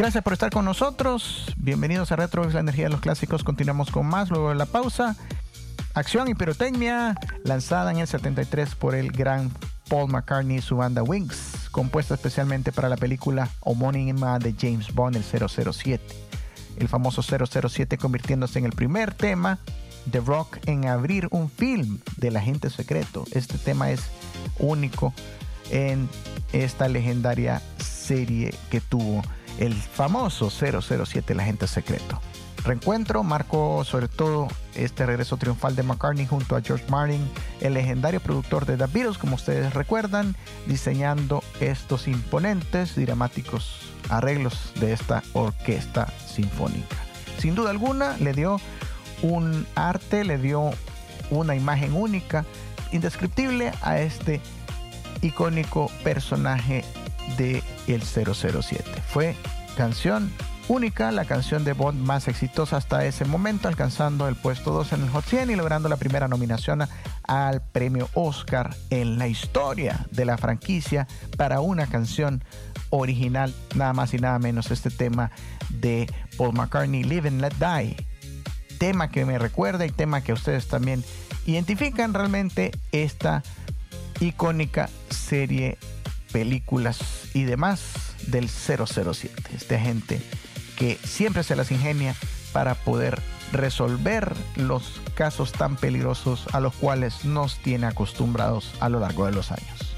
Gracias por estar con nosotros. Bienvenidos a Retro, la energía de los clásicos. Continuamos con más luego de la pausa. Acción y pirotecnia, lanzada en el 73 por el gran Paul McCartney y su banda Wings, compuesta especialmente para la película homónima de James Bond, el 007. El famoso 007 convirtiéndose en el primer tema de rock en abrir un film del agente secreto. Este tema es único en esta legendaria serie que tuvo el famoso 007, el agente secreto. Reencuentro marcó sobre todo este regreso triunfal de McCartney junto a George Martin, el legendario productor de The Beatles, como ustedes recuerdan, diseñando estos imponentes y dramáticos arreglos de esta orquesta sinfónica. Sin duda alguna le dio un arte, le dio una imagen única, indescriptible a este icónico personaje de el 007. Fue canción única, la canción de Bond más exitosa hasta ese momento, alcanzando el puesto 2 en el Hot 100 y logrando la primera nominación al premio Oscar en la historia de la franquicia para una canción original, nada más y nada menos este tema de Paul McCartney, Live and Let Die. Tema que me recuerda y tema que ustedes también identifican realmente esta icónica serie, películas y demás del 007. Este agente que siempre se las ingenia para poder resolver los casos tan peligrosos a los cuales nos tiene acostumbrados a lo largo de los años.